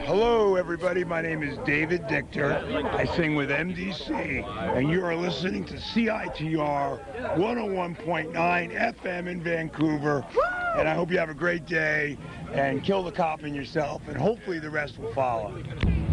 Hello, everybody. My name is David Dichter. I sing with MDC, and you are listening to CITR 101.9 FM in Vancouver. And I hope you have a great day, and kill the cop in yourself, and hopefully the rest will follow.